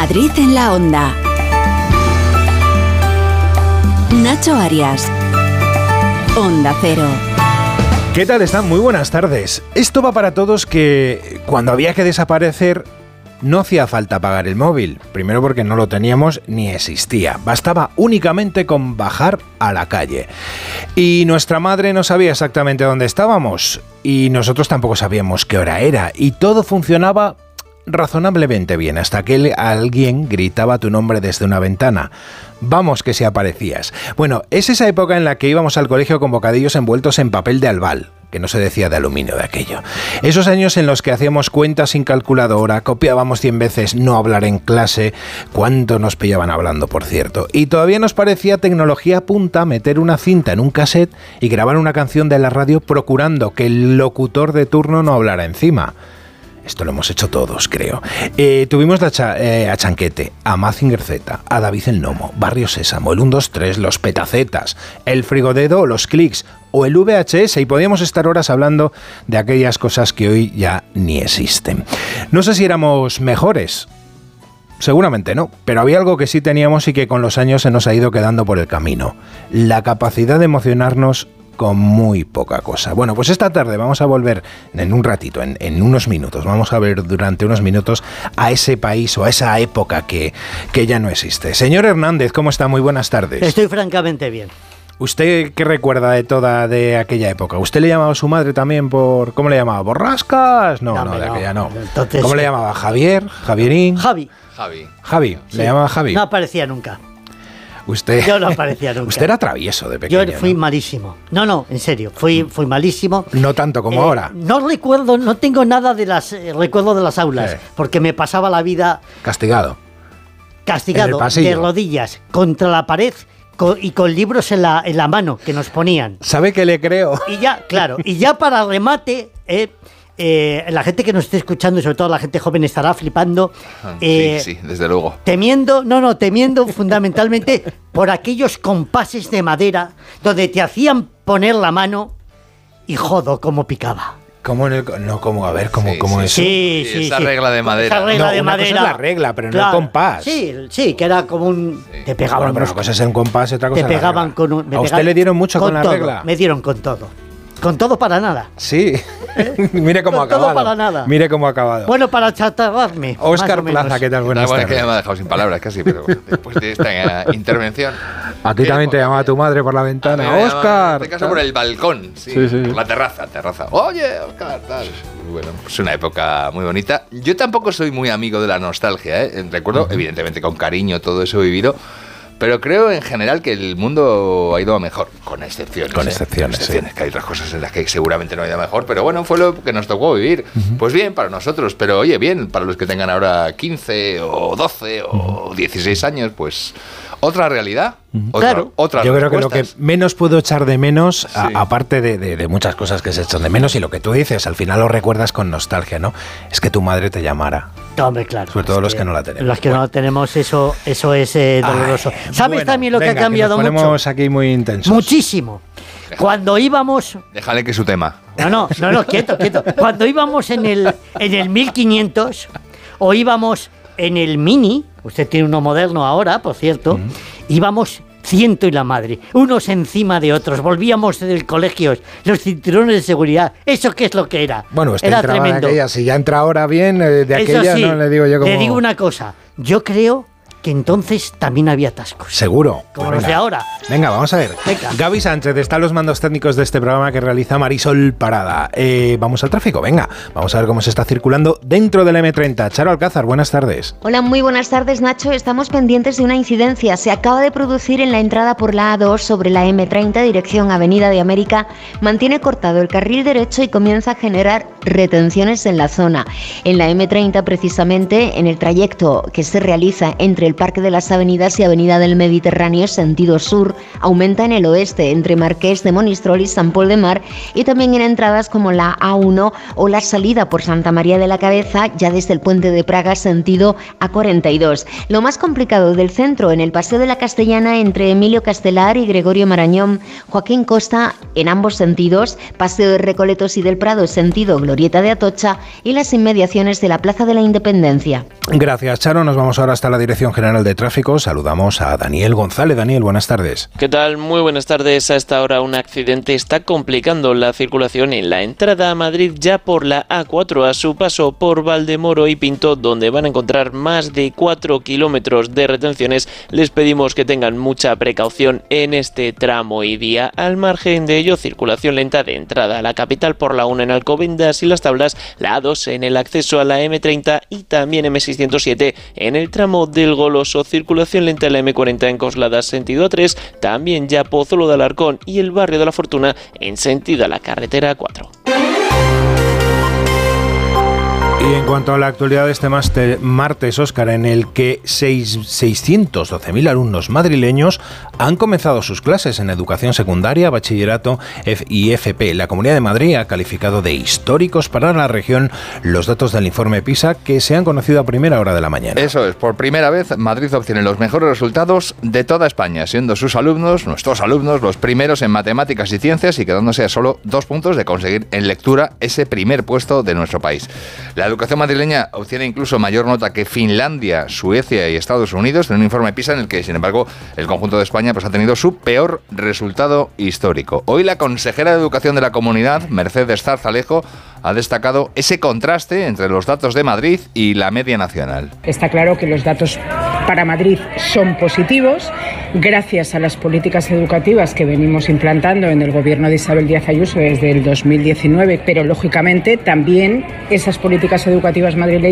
Madrid en la onda. Nacho Arias. Onda Cero. ¿Qué tal están? Muy buenas tardes. Esto va para todos que cuando había que desaparecer no hacía falta apagar el móvil. Primero porque no lo teníamos ni existía. Bastaba únicamente con bajar a la calle. Y nuestra madre no sabía exactamente dónde estábamos. Y nosotros tampoco sabíamos qué hora era. Y todo funcionaba razonablemente bien hasta que alguien gritaba tu nombre desde una ventana. Vamos que si aparecías. Bueno, es esa época en la que íbamos al colegio con bocadillos envueltos en papel de albal, que no se decía de aluminio de aquello. Esos años en los que hacíamos cuentas sin calculadora, copiábamos 100 veces no hablar en clase, cuánto nos pillaban hablando, por cierto. Y todavía nos parecía tecnología punta meter una cinta en un cassette y grabar una canción de la radio procurando que el locutor de turno no hablara encima. Esto lo hemos hecho todos, creo. Tuvimos a Chanquete, a Mazinger Z, a David el Nomo, Barrio Sésamo, el 1, 2, 3, los petacetas, el frigodedo, los clics o el VHS, y podíamos estar horas hablando de aquellas cosas que hoy ya ni existen. No sé si éramos mejores, seguramente no, pero había algo que sí teníamos y que con los años se nos ha ido quedando por el camino: la capacidad de emocionarnos con muy poca cosa. Bueno, pues esta tarde vamos a volver en un ratito, en unos minutos, vamos a ver durante unos minutos a ese país o a esa época que ya no existe. Señor Hernández, ¿cómo está? Muy buenas tardes. Estoy francamente bien. ¿Usted qué recuerda de aquella época? ¿Usted le llamaba a su madre también por... ¿Cómo le llamaba? ¿Borrascas? No, de aquella no. Entonces, ¿cómo le llamaba? ¿Javier? ¿Javierín? Javi. ¿Javi? Sí. ¿Le llamaba Javi? No aparecía nunca. Yo no aparecía nunca. Usted era travieso de pequeño. Yo fui malísimo. No, en serio, fui malísimo. No tanto como ahora. No recuerdo, no tengo nada de recuerdo de las aulas, porque me pasaba la vida castigado de rodillas contra la pared y con libros en la mano que nos ponían. ¿Sabe qué le creo? Y ya para remate, la gente que nos esté escuchando, y sobre todo la gente joven, estará flipando. Sí, desde luego. Temiendo fundamentalmente por aquellos compases de madera donde te hacían poner la mano y jodo cómo picaba. ¿Cómo es? Sí, esa regla de madera. Esa regla de madera. Cosa es la regla, pero no el compás. Sí, que era como un... Sí. Te pegaban. Bueno, pero una cosa es el compás y otra cosa te pegaban la regla. con un... ¿A usted le dieron mucho con la todo, regla? Me dieron con todo. Con todo para nada. Sí. Mire cómo ha acabado. Todo para nada. Mire cómo ha acabado. Bueno, para chatarrarme. Óscar Plaza, ¿qué tal? Buenas tardes. Que ya me ha dejado sin palabras casi, pero después de esta intervención... A ti también te llamaba tu madre por la ventana. Óscar. En este caso por el balcón, sí. Por la terraza. Oye, Óscar, tal. Bueno, es una época muy bonita. Yo tampoco soy muy amigo de la nostalgia, ¿eh? Recuerdo, evidentemente, con cariño todo eso vivido. Pero creo en general que el mundo ha ido a mejor, con excepciones. Con excepciones, sí. Que hay otras cosas en las que seguramente no ha ido a mejor, pero bueno, fue lo que nos tocó vivir. Pues bien, para nosotros, pero oye, bien, para los que tengan ahora 15 o 12 o 16 años, pues otra realidad. Otra yo creo que lo que menos puedo echar de menos, aparte de muchas cosas que se echan de menos, y lo que tú dices, al final lo recuerdas con nostalgia, ¿no? Es que tu madre te llamara. Hombre, claro. Sobre todo los que no la tenemos. Los que no la tenemos, eso es doloroso. ¿Sabes también lo que ha cambiado mucho? Nos ponemos aquí muy intensos. Muchísimo. Cuando íbamos... Déjale que su tema. No, quieto. Cuando íbamos en el 1500 o íbamos en el Mini, usted tiene uno moderno ahora, por cierto, íbamos ciento y la madre, unos encima de otros, volvíamos del colegio, los cinturones de seguridad, ¿eso qué es lo que era? Bueno, usted era entraba tremendo. De aquella, si ya entra ahora bien, de aquella sí, no le digo yo cómo... Le digo una cosa, yo creo que entonces también había atascos. Seguro. Como los de ahora. Venga, vamos a ver. Gaby Sánchez está a los mandos técnicos de este programa que realiza Marisol Parada. Vamos al tráfico, venga. Vamos a ver cómo se está circulando dentro del M30. Charo Alcázar, buenas tardes. Hola, muy buenas tardes, Nacho. Estamos pendientes de una incidencia. Se acaba de producir en la entrada por la A2 sobre la M30, dirección Avenida de América. Mantiene cortado el carril derecho y comienza a generar retenciones en la zona. En la M30, precisamente, en el trayecto que se realiza entre el Parque de las Avenidas y Avenida del Mediterráneo, sentido sur, aumenta en el oeste, entre Marqués de Monistrol y San Pol de Mar, y también en entradas como la A1 o la salida por Santa María de la Cabeza, ya desde el Puente de Praga, sentido A42. Lo más complicado del centro, en el Paseo de la Castellana, entre Emilio Castelar y Gregorio Marañón, Joaquín Costa, en ambos sentidos, Paseo de Recoletos y del Prado, sentido Glorieta de Atocha, y las inmediaciones de la Plaza de la Independencia. Gracias, Charo. Nos vamos ahora hasta la Dirección General de Tráfico. Saludamos a Daniel González. Daniel, buenas tardes. ¿Qué tal? Muy buenas tardes. A esta hora un accidente está complicando la circulación en la entrada a Madrid ya por la A4 a su paso por Valdemoro y Pinto, donde van a encontrar más de 4 kilómetros de retenciones. Les pedimos que tengan mucha precaución en este tramo y día. Al margen de ello, circulación lenta de entrada a la capital por la 1 en Alcobendas y Las Tablas, la A2 en el acceso a la M30 y también M607 en el tramo del Goloso, circulación lenta en la M40 en Coslada sentido A3, también ya Pozuelo de Alarcón y el barrio de la Fortuna en sentido a la carretera 4. Y en cuanto a la actualidad de este martes, Óscar, en el que 612.000 alumnos madrileños han comenzado sus clases en educación secundaria, bachillerato y FP. La Comunidad de Madrid ha calificado de históricos para la región los datos del informe PISA que se han conocido a primera hora de la mañana. Eso es, por primera vez Madrid obtiene los mejores resultados de toda España, siendo sus alumnos, nuestros alumnos, los primeros en matemáticas y ciencias y quedándose a solo 2 puntos de conseguir en lectura ese primer puesto de nuestro país. La educación madrileña obtiene incluso mayor nota que Finlandia, Suecia y Estados Unidos en un informe PISA en el que, sin embargo, el conjunto de España ha tenido su peor resultado histórico. Hoy la consejera de Educación de la Comunidad, Mercedes Zarzalejo, ha destacado ese contraste entre los datos de Madrid y la media nacional. Está claro que los datos para Madrid son positivos, gracias a las políticas educativas que venimos implantando en el gobierno de Isabel Díaz Ayuso desde el 2019, pero lógicamente también esas políticas educativas madrileñas